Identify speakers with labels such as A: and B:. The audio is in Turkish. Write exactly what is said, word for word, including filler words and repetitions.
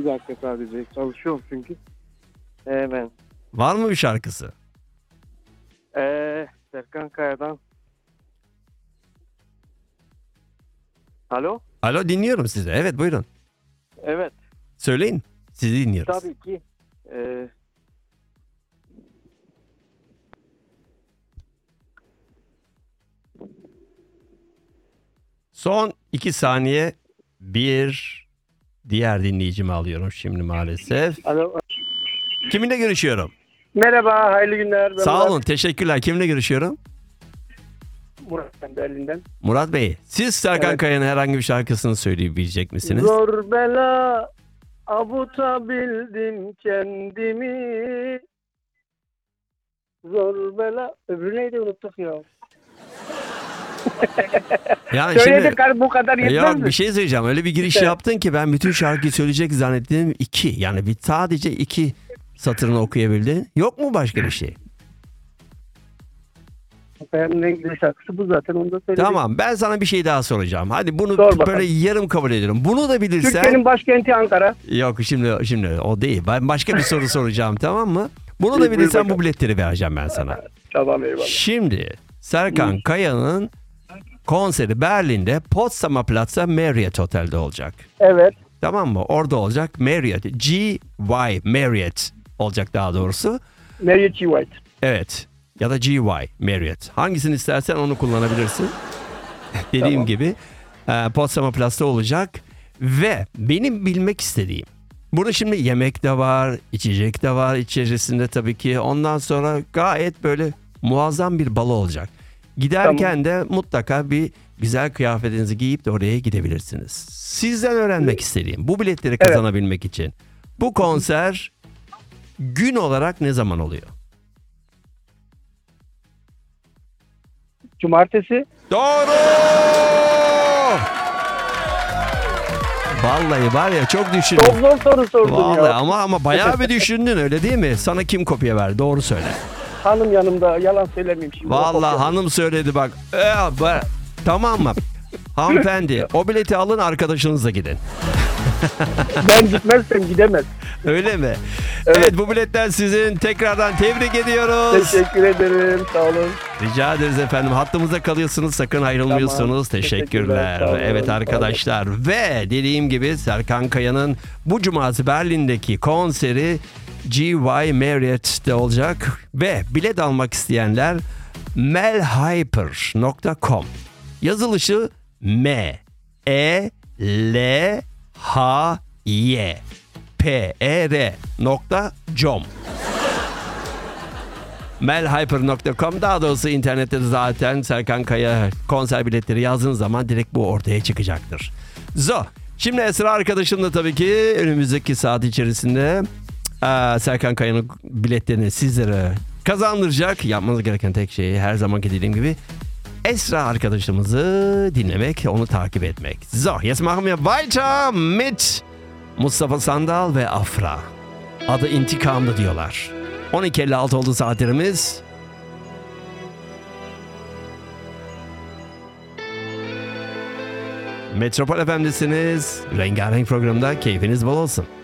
A: dakika sadece. Çalışıyorum çünkü. Hemen.
B: Var mı bir şarkısı?
A: Ee, Serkan Kaya'dan. Alo?
B: Alo, dinliyorum sizi. Evet, buyurun.
A: Evet.
B: Söyleyin. Sizi dinliyoruz.
A: Tabii ki. Ee,
B: Son iki saniye, bir diğer dinleyicimi alıyorum şimdi maalesef.
A: alo.
B: Kiminle görüşüyorum?
A: Merhaba, hayırlı günler. Ben
B: Sağ
A: Murat.
B: olun, teşekkürler. Kiminle görüşüyorum?
A: Murat ben Berlin'den.
B: Murat Bey, siz Serkan
A: Evet.
B: Kaya'nın herhangi bir şarkısını söyleyebilecek misiniz?
A: Zor bela avutabildim kendimi. Zor bela. Öbürü neydi unuttuk ya.
B: Yani
A: Söyledik
B: şimdi,
A: abi, bu kadar yetmez
B: yok
A: mi?
B: bir şey söyleyeceğim. Öyle bir giriş
A: Evet.
B: yaptın ki ben bütün şarkıyı söyleyecek zannettiğim iki. Yani bir sadece iki satırını okuyabildin. Yok mu başka bir şey?
A: Benim en güzel şarkısı bu zaten, onu da söyledik.
B: Tamam, ben sana bir şey daha soracağım. Hadi bunu
A: Sor bakalım.
B: böyle yarım kabul ediyorum. Bunu da bilirsen...
A: Türkiye'nin başkenti Ankara.
B: Yok şimdi şimdi o değil. Ben başka bir soru soracağım, tamam mı? Bunu da
A: Buyur
B: bilirsen bu
A: bakalım.
B: biletleri vereceğim ben sana.
A: Tamam, eyvallah.
B: Şimdi Serkan Kaya'nın konseri Berlin'de Potsdamer Platz'ta Marriott Otel'de olacak.
A: Evet.
B: Tamam mı? Orada olacak Marriott. G Y Marriott olacak daha doğrusu.
A: Marriott G. White.
B: Evet. Ya da G Y Marriott. Hangisini istersen onu kullanabilirsin. Dediğim
A: Tamam.
B: gibi e, Potsdamer Platz'ta olacak. Ve benim bilmek istediğim, burada şimdi yemek de var, içecek de var içerisinde tabii ki. Ondan sonra gayet böyle muazzam bir balo olacak. Giderken de mutlaka bir güzel kıyafetinizi giyip de oraya gidebilirsiniz. Sizden öğrenmek istediğim, bu biletleri kazanabilmek için bu konser gün olarak ne zaman oluyor?
A: Cumartesi.
B: Doğru! Vallahi var ya, çok düşündüm.
A: Çok zor soru sordun
B: Vallahi
A: ya.
B: ama ama bayağı bir düşündün, öyle değil mi? Sana kim kopya verdi? Doğru söyle.
A: Hanım yanımda, yalan söylemeyeyim şimdi.
B: Vallahi hanım söyledi bak. Ee, be- tamam mı? Hanımefendi, o bileti alın, arkadaşınızla gidin.
A: Ben gitmezsem gidemez.
B: Öyle mi? Evet.
A: Evet.
B: Bu biletler sizin. Tekrardan tebrik ediyoruz.
A: Teşekkür ederim. Sağ olun.
B: Rica ederiz efendim. Hattımıza kalıyorsunuz. Sakın ayrılmıyorsunuz.
A: Tamam.
B: Teşekkürler.
A: Teşekkürler, sağ olun,
B: Evet
A: sağ olun.
B: arkadaşlar. Ve dediğim gibi Serkan Kaya'nın bu cumartesi Berlin'deki konseri G Y Marriott'te olacak. Ve bilet almak isteyenler melhyper nokta com, yazılışı M E L H Y P E R nokta com, melhyper nokta com, daha doğrusu internette de zaten Serkan Kaya konser biletleri yazdığınız zaman direkt bu ortaya çıkacaktır. Zo. Şimdi Esra arkadaşımla tabii ki önümüzdeki saat içerisinde aa, Serkan Kaya'nın biletlerini sizlere kazandıracak. Yapmanız gereken tek şey her zamanki dediğim gibi Esra arkadaşımızı dinlemek, onu takip etmek. So, jetzt machen wir weiter mit Mustafa Sandal ve Afra. Adı İntikamlı diyorlar. on iki elli altı oldu saatlerimiz. Metropol F M'desiniz. Rengarenk programda keyfiniz bol olsun.